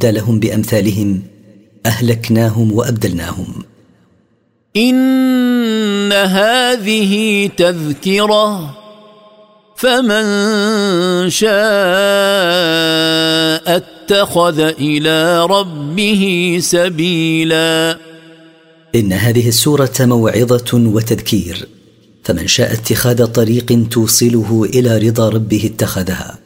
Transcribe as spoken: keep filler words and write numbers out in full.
أبدلهم بأمثالهم أهلكناهم وأبدلناهم. إن هذه تذكرة فمن شاء اتخذ إلى ربه سبيلا. إن هذه السورة موعظة وتذكير، فمن شاء اتخاذ طريق توصله إلى رضا ربه اتخذها.